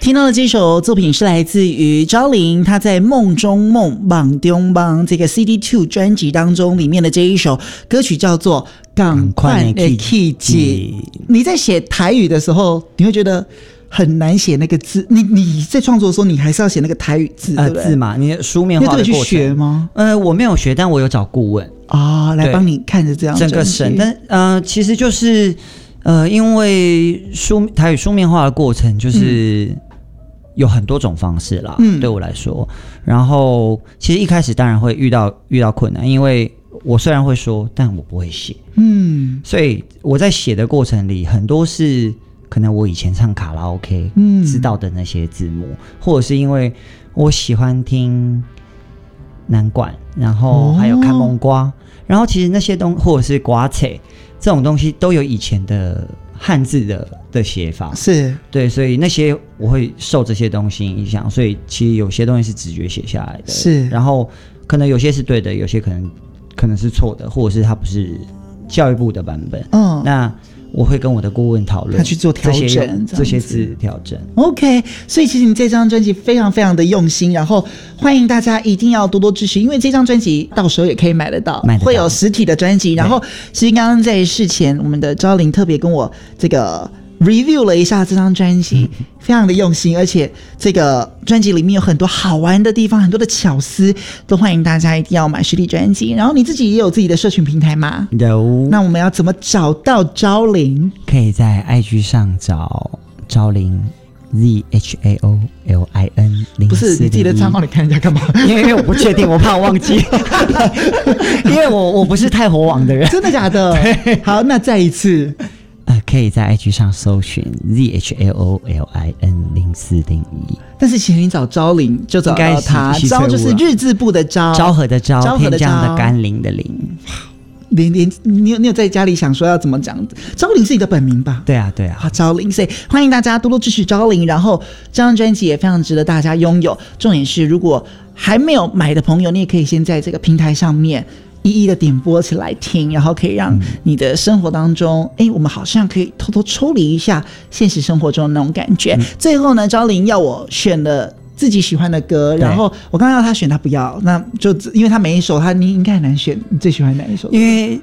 听到的这首作品是来自于昭玲，她在《梦中梦梦中梦》这个 CD2 专辑当中里面的这一首歌曲叫做《赶快的 Key》。你在写台语的时候，你会觉得很难写那个字，你在创作的时候，你还是要写那个台语字，对不对？ 字嘛，你书面化的过程。 你有去学吗？ 我没有学，但我有找顾问来帮你看着这样整个审。但其实就是因为台语书面化的过程就是有很多种方式啦，对我来说。然后其实一开始当然会遇到困难，因为我虽然会说，但我不会写。所以我在写的过程里，很多是可能我以前唱卡拉 OK 知道的那些字幕，或者是因为我喜欢听南管，然后还有看蒙瓜，然后其实那些或者是瓜菜这种东西都有以前的汉字的写法， 是对，所以那些我会受这些东西影响，所以其实有些东西是直觉写下来的， 是， 然后可能有些是对的，有些可能是错的，或者是它不是教育部的版本，那我会跟我的顾问讨论， 他去做调整， 这些字调整。 OK， 所以其实你这张专辑非常非常的用心，然后欢迎大家一定要多多支持，因为这张专辑到时候也可以买得到，会有实体的专辑。然后其实刚刚在事前，我们的昭玲特别跟我这个 review 了一下这张专辑，非常的用心，而且这个专辑里面有很多好玩的地方，很多的巧思，都欢迎大家一定要买实体专辑。然后你自己也有自己的社群平台吗？ 有。 那我们要怎么找到昭玲？ 可以在 IG 上找昭玲 ZHAOLIN 0401。 不是你自己的账号，你看人家干嘛？ 因为我不确定，我怕我忘记，因为我不是太火网的人。 真的假的？好，那再一次。 可以在 IG 上搜寻 ZHAOLIN 0401。但是其实你找昭玲就找到他，昭就是日字部的昭， 昭和的昭，偏将的甘霖的霖。 你有在家里想说要怎么讲？昭玲是你的本名吧？ 对啊， 昭玲，所以欢迎大家多多支持昭玲。然后这张专辑也非常值得大家拥有。重点是，如果还没有买的朋友，你也可以先在这个平台上面一一的点播起来听，然后可以让你的生活当中，我们好像可以偷偷抽离一下现实生活中的那种感觉。最后呢，昭玲要我选了自己喜欢的歌，然后我刚刚要他选，他不要，那就因为他每一首你应该很难选，你最喜欢哪一首？ 因为